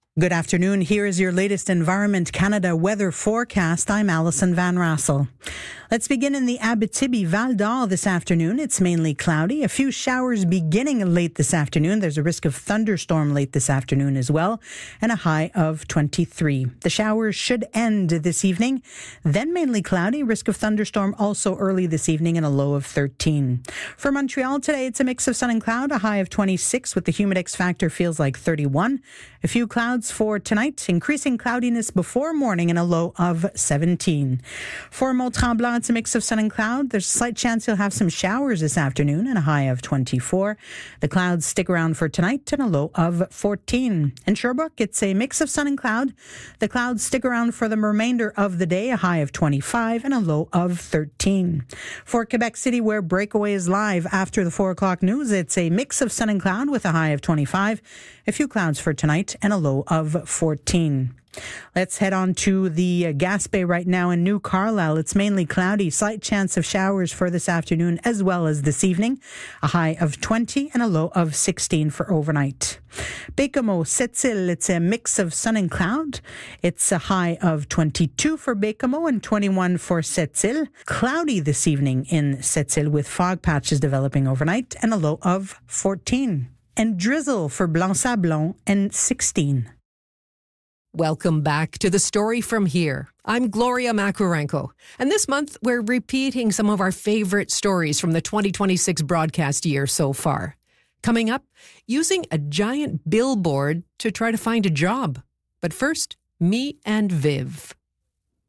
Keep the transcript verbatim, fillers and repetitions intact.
Good afternoon. Here is your latest Environment Canada weather forecast. I'm Alison Van Rassel. Let's begin in the Abitibi Val d'Or this afternoon. It's mainly cloudy. A few showers beginning late this afternoon. There's a risk of thunderstorm late this afternoon as well, and a high of twenty-three. The showers should end this evening. Then mainly cloudy. Risk of thunderstorm also early this evening, and a low of thirteen. For Montreal today, it's a mix of sun and cloud, a high of twenty-six, with the humidex factor feels like thirty-one. A few clouds for tonight, increasing cloudiness before morning, and a low of seventeen. For Mont-Tremblant, it's a mix of sun and cloud. There's a slight chance you'll have some showers this afternoon, and a high of twenty-four. The clouds stick around for tonight, and a low of fourteen. In Sherbrooke, it's a mix of sun and cloud. The clouds stick around for the remainder of the day, a high of twenty-five and a low of thirteen. For Quebec City, where Breakaway is live after the four o'clock news, it's a mix of sun and cloud with a high of twenty-five. A few clouds for tonight and a low of fourteen. Let's head on to the uh, Gaspé right now in New Carlisle. It's mainly cloudy, slight chance of showers for this afternoon as well as this evening. A high of twenty and a low of sixteen for overnight. Baie-Comeau, Sept-Îles, it's a mix of sun and cloud. It's a high of twenty-two for Baie-Comeau and twenty-one for Sept-Îles. Cloudy this evening in Sept-Îles with fog patches developing overnight, and a low of fourteen. And drizzle for Blanc-Sablon and sixteen. Welcome back to The Story From Here. I'm Gloria Makurenko, and this month we're repeating some of our favorite stories from the twenty twenty-six broadcast year so far. Coming up, using a giant billboard to try to find a job. But first, me and Viv.